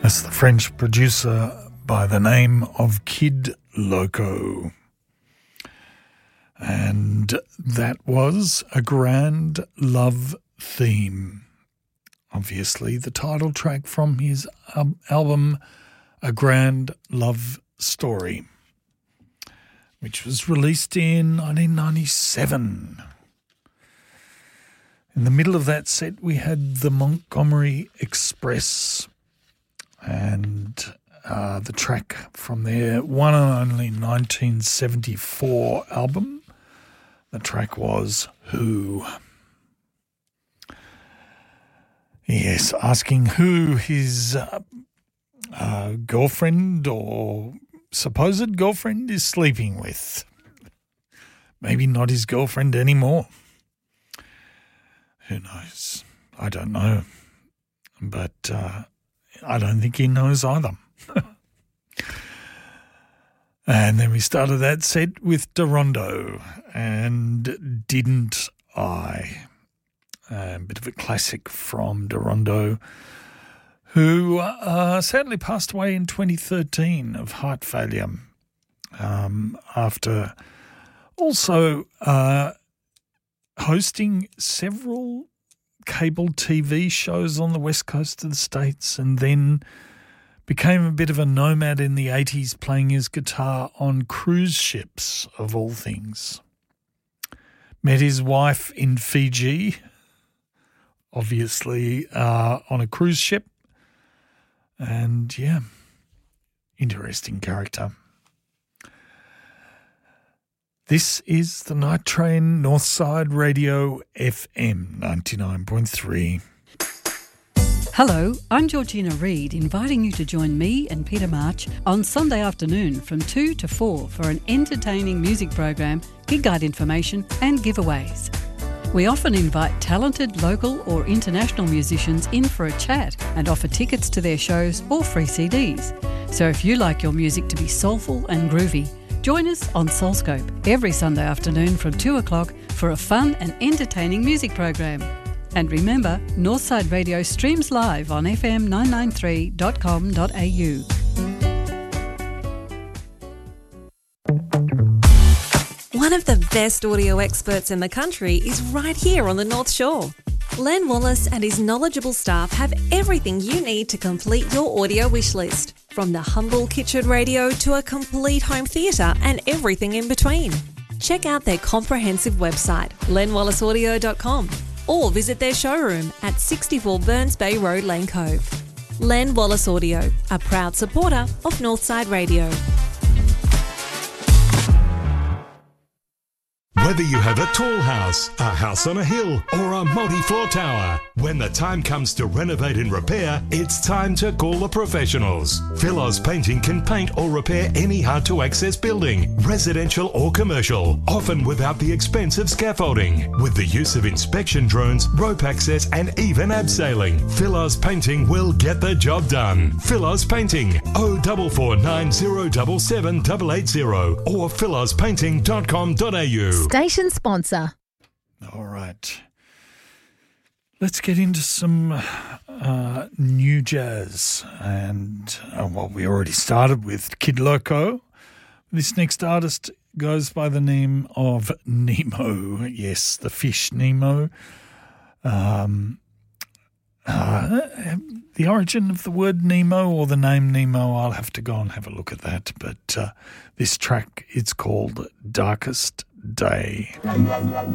That's the French producer by the name of Kid Loco. And that was A Grand Love Theme. Obviously, the title track from his album A Grand Love Story, which was released in 1997. In the middle of that set, we had the Montgomery Express and the track from their one and only 1974 album. The track was Who. Yes, asking who his girlfriend or supposed girlfriend is sleeping with. Maybe not his girlfriend anymore. Who knows? I don't know. But I don't think he knows either. And then we started that set with Darondo and Didn't I? A bit of a classic from Darondo, who sadly passed away in 2013 of heart failure after also hosting several cable TV shows on the west coast of the States, and then became a bit of a nomad in the 80s, playing his guitar on cruise ships, of all things. Met his wife in Fiji, obviously on a cruise ship, and yeah, interesting character. This is the Night Train, Northside Radio FM 99.3. Hello, I'm Georgina Reid, inviting you to join me and Peter March on Sunday afternoon from 2 to 4 for an entertaining music program, gig guide information and giveaways. We often invite talented local or international musicians in for a chat and offer tickets to their shows or free CDs. So if you like your music to be soulful and groovy, join us on Soulscope every Sunday afternoon from 2 o'clock for a fun and entertaining music program. And remember, Northside Radio streams live on fm993.com.au. One of the best audio experts in the country is right here on the North Shore. Len Wallace and his knowledgeable staff have everything you need to complete your audio wish list, from the humble kitchen radio to a complete home theatre and everything in between. Check out their comprehensive website, lenwallaceaudio.com, or visit their showroom at 64 Burns Bay Road, Lane Cove. Len Wallace Audio, a proud supporter of Northside Radio. Whether you have a tall house, a house on a hill, or a multi-floor tower, when the time comes to renovate and repair, it's time to call the professionals. Philos Painting can paint or repair any hard-to-access building, residential or commercial, often without the expense of scaffolding. With the use of inspection drones, rope access, and even abseiling, Philos Painting will get the job done. Philos Painting, 0449 077 880 or philospainting.com.au. Station sponsor. All right. Let's get into some new jazz. And, we already started with Kid Loco. This next artist goes by the name of Nemo. Yes, the fish Nemo. The origin of the word Nemo or the name Nemo, I'll have to go and have a look at that. But this track, it's called Darkest Day.